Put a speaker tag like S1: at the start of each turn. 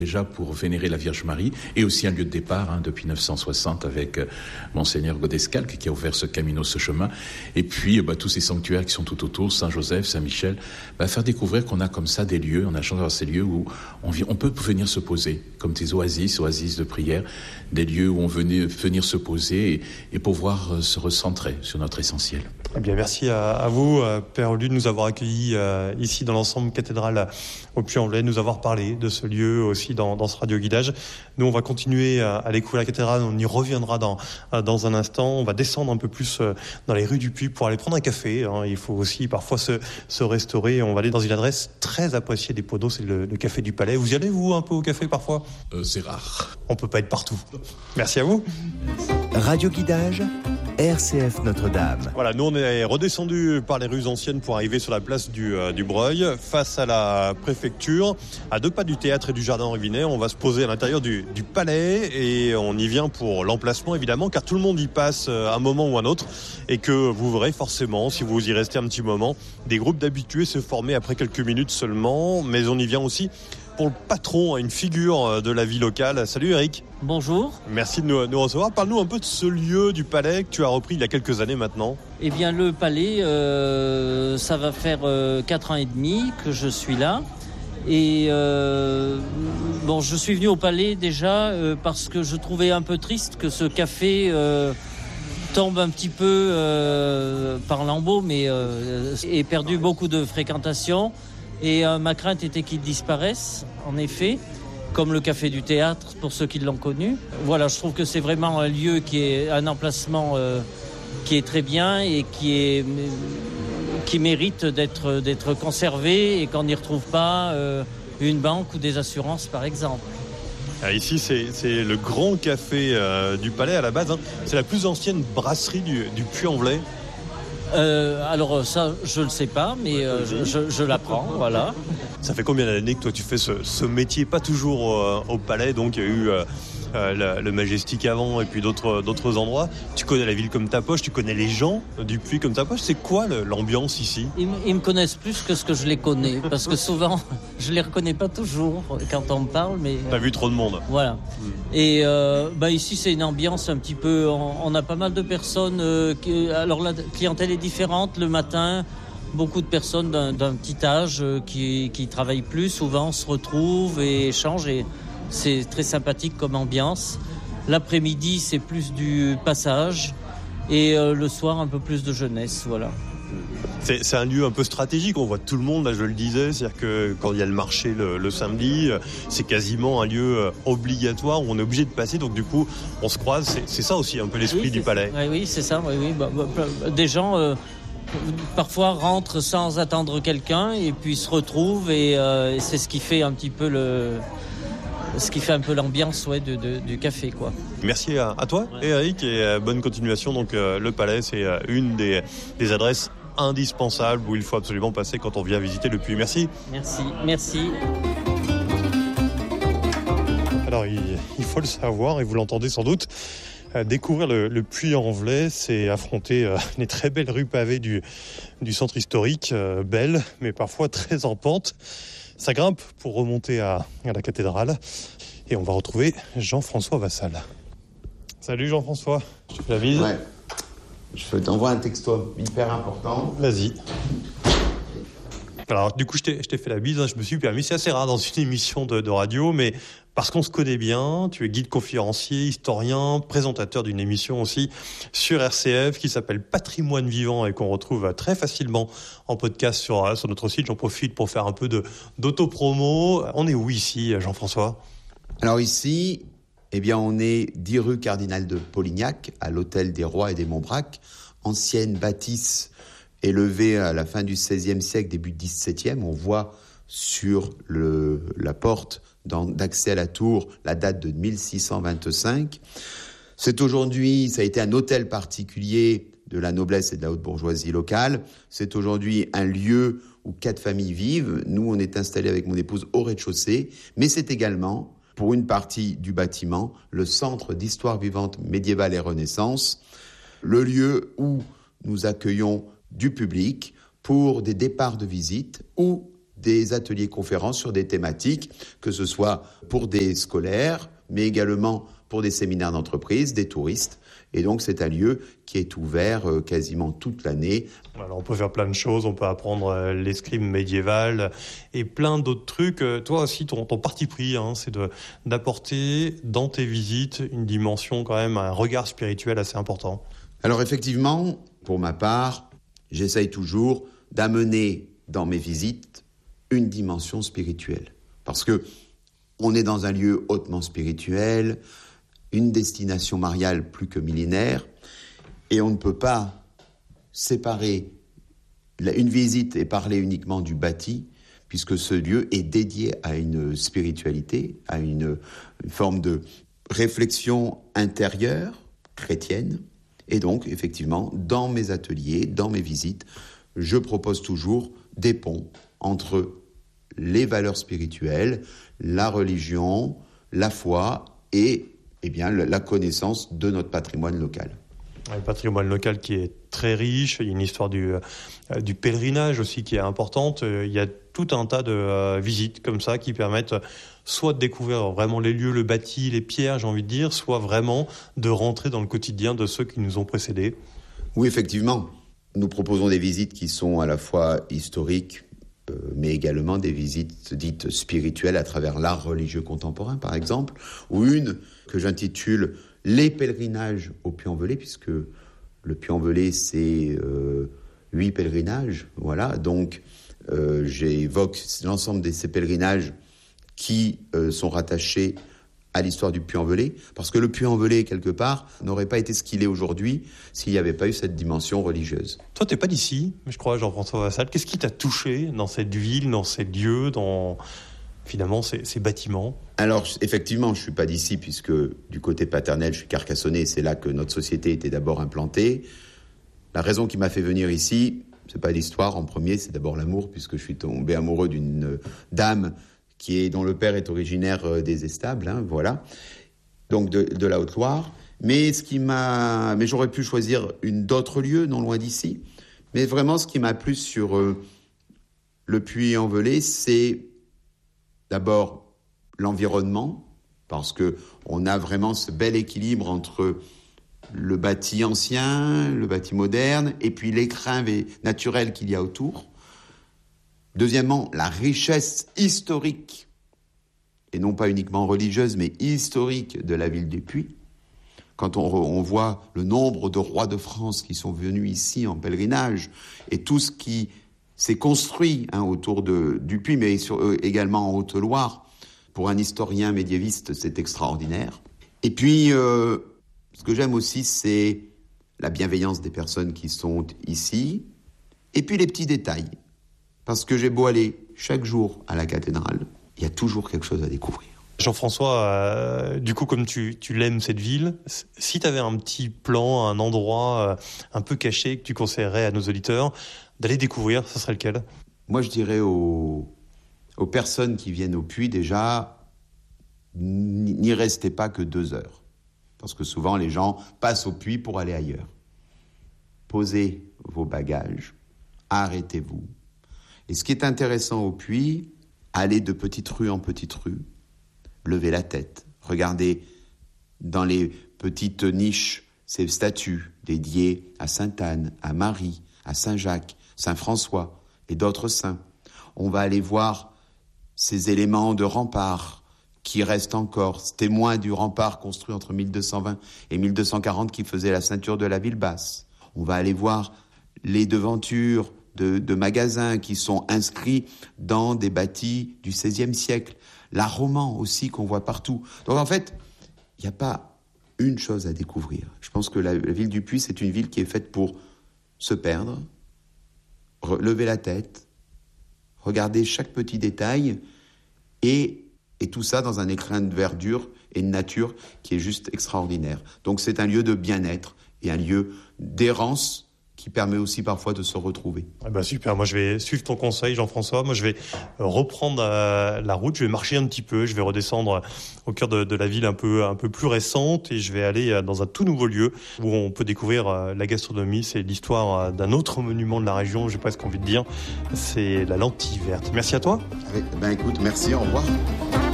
S1: Déjà pour vénérer la Vierge Marie, et aussi un lieu de départ depuis 960 avec Monseigneur Godescalque qui a ouvert ce camino, ce chemin, et puis tous ces sanctuaires qui sont tout autour, Saint-Joseph, Saint-Michel, faire découvrir qu'on a comme ça des lieux, on a chance d'avoir ces lieux où on peut venir se poser, comme des oasis de prière, des lieux où on venait venir se poser et pouvoir se recentrer sur notre essentiel.
S2: Eh bien, merci à vous, Père Olu, de nous avoir accueillis ici dans l'ensemble cathédrale au Puy-en-Velay, de nous avoir parlé de ce lieu aussi dans ce radio-guidage. Nous, on va continuer à découvrir la cathédrale, on y reviendra dans un instant. On va descendre un peu plus dans les rues du Puy pour aller prendre un café. Il faut aussi parfois se restaurer. On va aller dans une adresse très appréciée des Podos, c'est le Café du Palais. Vous y allez, vous, un peu au café parfois ?
S1: C'est rare.
S2: On peut pas être partout. Merci à vous.
S3: Radio-guidage, RCF Notre-Dame.
S2: Voilà, nous on est redescendu par les rues anciennes pour arriver sur la place du Breuil, face à la préfecture, à 2 pas du théâtre et du jardin Rivinet. On va se poser à l'intérieur du palais et on y vient pour l'emplacement évidemment, car tout le monde y passe un moment ou un autre, et que vous verrez forcément, si vous y restez un petit moment, des groupes d'habitués se former après quelques minutes seulement. Mais on y vient aussi pour le patron, une figure de la vie locale. Salut Eric.
S4: Bonjour.
S2: Merci de nous recevoir. Parle-nous un peu de ce lieu du palais que tu as repris il y a quelques années maintenant.
S4: Eh bien le palais, ça va faire 4 ans et demi que je suis là. Et je suis venu au palais déjà parce que je trouvais un peu triste que ce café tombe un petit peu par lambeaux, mais ait perdu beaucoup de fréquentation. Et ma crainte était qu'il disparaisse, en effet, comme le Café du Théâtre, pour ceux qui l'ont connu. Voilà, je trouve que c'est vraiment un lieu qui est un emplacement qui est très bien et qui mérite d'être conservé et qu'on n'y retrouve pas une banque ou des assurances, par exemple.
S2: Ici, c'est le grand café du Palais à la base. C'est la plus ancienne brasserie du Puy-en-Velay.
S4: Alors ça, je ne sais pas, mais je l'apprends, voilà.
S2: Ça fait combien d'années que toi tu fais ce métier, pas toujours au Palais, donc il y a eu le Majestic avant et puis d'autres endroits. Tu connais la ville comme ta poche, tu connais les gens du Puy comme ta poche. C'est quoi l'ambiance ici ?
S4: Ils me connaissent plus que ce que je les connais, parce que souvent, je les reconnais pas toujours quand on me parle, mais...
S2: T'as vu trop de monde.
S4: Voilà. Et ici, c'est une ambiance un petit peu... On a pas mal de personnes... alors la clientèle est différente le matin. Beaucoup de personnes d'un petit âge qui travaillent plus, souvent se retrouvent et échangent. Et c'est très sympathique comme ambiance. L'après-midi, c'est plus du passage. Et le soir, un peu plus de jeunesse, voilà.
S2: C'est un lieu un peu stratégique, on voit tout le monde, là je le disais, c'est-à-dire que quand il y a le marché le samedi, c'est quasiment un lieu obligatoire où on est obligé de passer, donc du coup on se croise, c'est ça aussi un peu l'esprit du palais.
S4: Oui, c'est ça, oui. Des gens parfois rentrent sans attendre quelqu'un et puis se retrouvent et c'est ce qui fait un petit peu l'ambiance du café, quoi.
S2: Merci à toi, ouais. Eric, et bonne continuation. Donc le palais, c'est une des adresses indispensables où il faut absolument passer quand on vient visiter le Puy. Merci.
S4: Merci.
S2: Alors il faut le savoir, et vous l'entendez sans doute, découvrir le Puy-en-Velay, c'est affronter les très belles rues pavées du centre historique, belles, mais parfois très en pente. Ça grimpe pour remonter à la cathédrale. Et on va retrouver Jean-François Vassal. Salut Jean-François, je te fais la bise.
S5: Ouais. Je t'envoie un texto hyper important.
S2: Vas-y. Alors du coup, je t'ai fait la bise, je me suis permis, c'est assez rare dans une émission de radio, mais parce qu'on se connaît bien, tu es guide conférencier, historien, présentateur d'une émission aussi sur RCF qui s'appelle Patrimoine Vivant et qu'on retrouve très facilement en podcast sur notre site. J'en profite pour faire un peu d'autopromo. On est où ici, Jean-François ?
S5: Alors ici, on est 10 rue Cardinal de Polignac, à l'hôtel des Rois et des Montbrac, ancienne bâtisse élevée à la fin du XVIe siècle, début du XVIIe. On voit sur la porte d'accès à la tour la date de 1625. C'est aujourd'hui, ça a été un hôtel particulier de la noblesse et de la haute bourgeoisie locale. C'est aujourd'hui un lieu où 4 familles vivent. Nous, on est installés avec mon épouse au rez-de-chaussée, mais c'est également, pour une partie du bâtiment, le centre d'histoire vivante médiévale et Renaissance, le lieu où nous accueillons du public pour des départs de visite ou des ateliers conférences sur des thématiques, que ce soit pour des scolaires, mais également pour des séminaires d'entreprise, des touristes. Et donc, c'est un lieu qui est ouvert quasiment toute l'année.
S2: Alors, on peut faire plein de choses, on peut apprendre l'escrime médiéval et plein d'autres trucs. Toi aussi, ton parti pris, c'est d'apporter dans tes visites une dimension quand même, un regard spirituel assez important.
S5: Alors effectivement, pour ma part, j'essaye toujours d'amener dans mes visites une dimension spirituelle. Parce que on est dans un lieu hautement spirituel, une destination mariale plus que millénaire, et on ne peut pas séparer une visite et parler uniquement du bâti, puisque ce lieu est dédié à une spiritualité, à une forme de réflexion intérieure, chrétienne. Et donc, effectivement, dans mes ateliers, dans mes visites, je propose toujours des ponts entre les valeurs spirituelles, la religion, la foi et la connaissance de notre patrimoine local.
S2: Le patrimoine local qui est très riche, il y a une histoire du pèlerinage aussi qui est importante. Il y a tout un tas de visites comme ça qui permettent soit de découvrir vraiment les lieux, le bâti, les pierres, j'ai envie de dire, soit vraiment de rentrer dans le quotidien de ceux qui nous ont précédés.
S5: Oui, effectivement. Nous proposons des visites qui sont à la fois historiques, mais également des visites dites spirituelles à travers l'art religieux contemporain, par exemple, ou une que j'intitule « Les pèlerinages au Puy-en-Velay », puisque le Puy-en-Velay, c'est 8 pèlerinages, voilà. Donc, j'évoque l'ensemble de ces pèlerinages qui sont rattachés à l'histoire du Puy-en-Velay, parce que le Puy-en-Velay, quelque part, n'aurait pas été ce qu'il est aujourd'hui s'il n'y avait pas eu cette dimension religieuse.
S2: Toi, t'es pas d'ici, je crois, Jean-François Vassal. Qu'est-ce qui t'a touché dans cette ville, dans ces lieux, dans finalement ces bâtiments ?
S5: Alors, effectivement, je suis pas d'ici, puisque du côté paternel, je suis carcassonnais, c'est là que notre société était d'abord implantée. La raison qui m'a fait venir ici, c'est pas l'histoire en premier, c'est d'abord l'amour, puisque je suis tombé amoureux d'une dame dont le père est originaire des Estables, voilà, donc de la Haute-Loire. Mais j'aurais pu choisir d'autres lieux, non loin d'ici. Mais vraiment, ce qui m'a plu sur le Puy-en-Velay, c'est d'abord l'environnement, parce que on a vraiment ce bel équilibre entre le bâti ancien, le bâti moderne, et puis l'écrin naturel qu'il y a autour. Deuxièmement, la richesse historique, et non pas uniquement religieuse, mais historique de la ville du Puy. Quand on voit le nombre de rois de France qui sont venus ici en pèlerinage, et tout ce qui s'est construit autour du Puy, mais également en Haute-Loire, pour un historien médiéviste, c'est extraordinaire. Et puis, ce que j'aime aussi, c'est la bienveillance des personnes qui sont ici, et puis les petits détails. Parce que j'ai beau aller chaque jour à la cathédrale, il y a toujours quelque chose à découvrir.
S2: Jean-François, du coup, comme tu l'aimes cette ville, si tu avais un petit plan, un endroit un peu caché que tu conseillerais à nos auditeurs d'aller découvrir, ce serait lequel ?
S5: Moi, je dirais aux personnes qui viennent au Puy, déjà, n'y restez pas que 2 heures. Parce que souvent, les gens passent au Puy pour aller ailleurs. Posez vos bagages, arrêtez-vous. Et ce qui est intéressant au Puy, allez de petite rue en petite rue, levez la tête, regardez dans les petites niches ces statues dédiées à Sainte-Anne, à Marie, à Saint-Jacques, Saint-François et d'autres saints. On va aller voir ces éléments de rempart qui restent encore, témoins du rempart construit entre 1220 et 1240 qui faisait la ceinture de la ville basse. On va aller voir les devantures de magasins qui sont inscrits dans des bâtis du XVIe siècle. L'art roman aussi qu'on voit partout. Donc en fait, il n'y a pas une chose à découvrir. Je pense que la ville du Puy, c'est une ville qui est faite pour se perdre, lever la tête, regarder chaque petit détail et tout ça dans un écrin de verdure et de nature qui est juste extraordinaire. Donc c'est un lieu de bien-être et un lieu d'errance qui permet aussi parfois de se retrouver.
S2: Super, moi je vais suivre ton conseil Jean-François, moi je vais reprendre la route, je vais marcher un petit peu, je vais redescendre au cœur de la ville un peu plus récente et je vais aller dans un tout nouveau lieu où on peut découvrir la gastronomie, c'est l'histoire d'un autre monument de la région, j'ai presque envie de dire, c'est la lentille verte. Merci à toi.
S5: Écoute, merci, au revoir.